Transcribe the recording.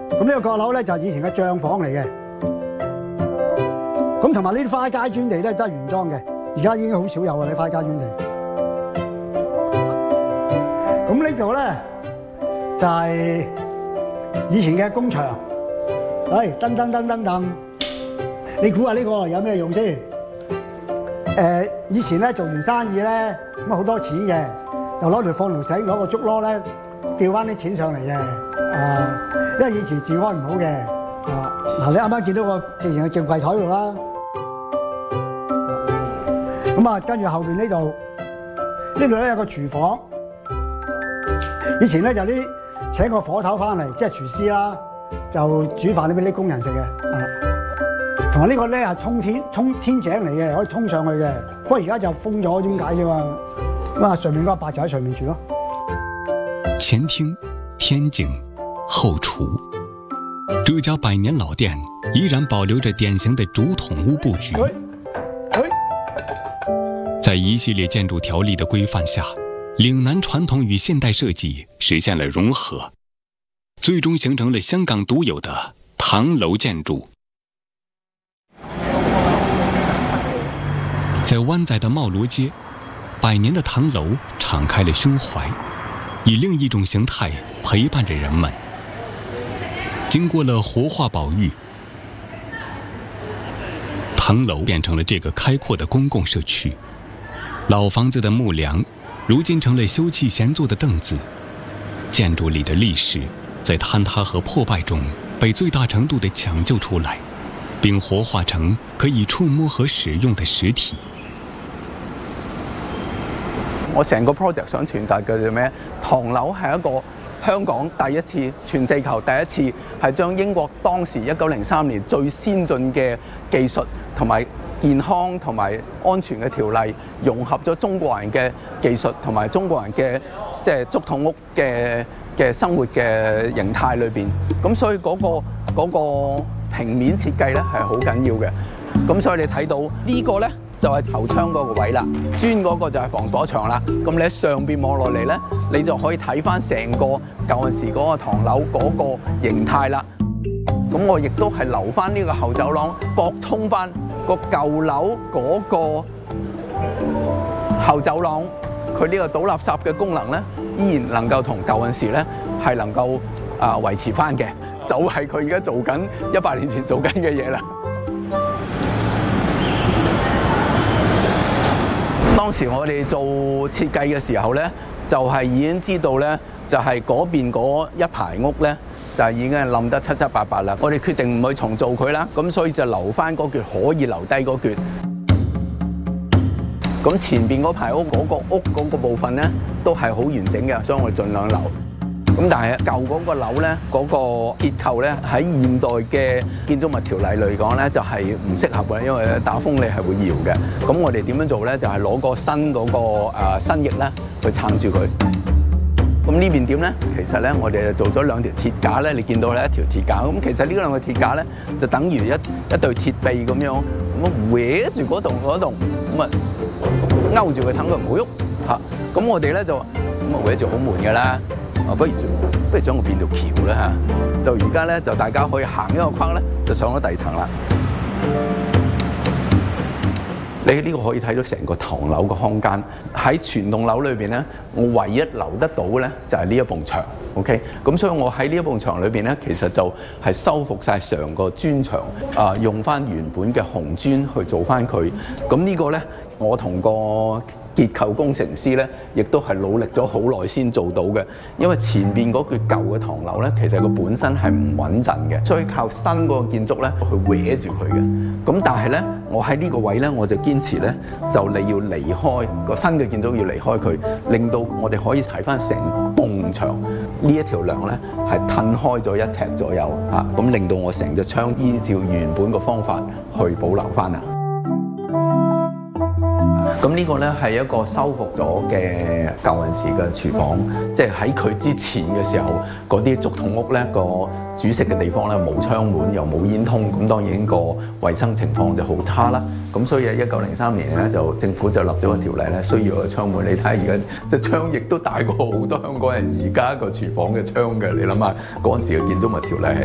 咁呢個閣樓咧就係以前嘅帳房嚟嘅。咁同埋呢啲花街磚地咧都係原裝嘅，而家已經好少有啊！呢花街磚地。咁呢度咧就係以前嘅工場，噔，你估下呢個有咩用先？以前咧做完生意咧咁好多錢嘅，就攞條放條繩，攞個竹籮咧吊翻啲錢上嚟嘅。因為以前治安唔好嘅。嗱，你啱啱見到個之前嘅正櫃台度啦。咁啊，跟住後邊呢度咧有個廚房。以前咧就啲請個火頭翻嚟，即係廚師啦，就煮飯俾啲工人食嘅。同埋呢個咧係通天井嚟嘅，可以通上去嘅。不過而家就封咗，點解啫嘛？咁啊，上面嗰個伯就喺上面住咯。 前廳、天井、後廚，這家百年老店依然保留着典型的竹筒屋布局。在一系列建築條例的規範下，嶺南傳統與現代設計實現了融合，最終形成了香港獨有的唐樓建築。在灣仔的茂羅街，百年的唐樓敞開了胸懷，以另一種形態陪伴着人們。經過了活化保育，唐樓變成了這個開闊的公共社區。老房子的木樑如今成了休憩閒坐的凳子，建築裡的歷史在坍塌和破敗中被最大程度地搶救出來，並活化成可以觸摸和使用的實體。 我成個 project 想傳達嘅係咩？唐樓係一個香港第一次、全地球第一次係將英國當時1903年最先進嘅技術同埋健康同埋安全嘅條例，融合咗中國人嘅技術同埋中國人嘅即係竹筒屋嘅生活嘅形態裏邊。咁所以嗰個平面設計咧係好緊要嘅。咁所以你睇到呢個咧就係後窗嗰個位啦，磚嗰個就係防火牆啦。咁你喺上邊望落嚟咧，你就可以睇翻成個舊陣時嗰個唐樓嗰個形態啦。咁我亦都係留翻呢個後走廊，駁通翻個舊樓嗰個後走廊，佢呢個倒垃圾嘅功能咧，依然能夠同舊陣時咧係能夠維持翻嘅，就係佢而家做緊100年前做緊嘅嘢啦。當時我哋做設計嘅時候咧，就係已經知道咧，就係嗰邊嗰一排屋咧，就係已經係冧得七七八八啦。我哋決定唔去重做佢啦，咁所以就留翻嗰橛可以留低嗰橛。咁前邊嗰排屋嗰個屋嗰個部分咧，都係好完整嘅，所以我哋盡量留。咁但係舊嗰個樓咧，嗰個結構咧，喺現代嘅建築物條例嚟講咧，就係唔適合嘅，因為打風你係會搖嘅。咁我哋點樣做咧？就係攞個新嗰個新翼咧去撐住佢。咁呢邊點咧？其實咧，我哋就做咗2條鐵架咧，你見到咧一條鐵架。咁其實呢2個鐵架咧，就等於一對鐵臂咁樣，咁搲住嗰棟，咁啊勾住佢，等佢唔好喐嚇。咁我哋咧就咁啊搲住好悶㗎啦。不如將佢變條橋啦嚇！就而家咧就大家可以行一個框咧，就上咗第2層啦。你呢個可以睇到成個唐樓嘅空間。喺全棟樓裏邊咧，我唯一留得到嘅咧就係呢一埲牆。OK， 咁所以我喺呢一埲牆裏邊咧，其實就係修復晒成個磚牆，用翻原本嘅紅磚去做翻佢。咁呢個咧，我同個結構工程師咧，亦都係努力咗好耐先做到嘅。因為前邊嗰橛舊嘅唐樓咧，其實佢本身係唔穩陣嘅，所以靠新嗰個建築咧去搲住佢嘅。咁但係咧，我喺呢個位咧，我就堅持咧，就你要離開個新嘅建築，要離開佢，令到我哋可以睇翻成埲牆呢一條梁咧，係褪開咗1尺左右嚇，咁令到我成隻窗依照原本個方法去保留翻啊。咁呢個咧係一個修復咗嘅舊陣時嘅廚房，即係喺佢之前嘅時候，嗰啲竹筒屋咧個煮食嘅地方咧冇窗門又冇煙通，咁當然個衞生情況就好差啦。咁所以喺1903年咧就政府就立咗個條例咧，需要個窗門。你睇下而家隻窗亦都大過好多香港人而家個廚房嘅窗嘅，你諗下嗰陣時嘅建築物條例係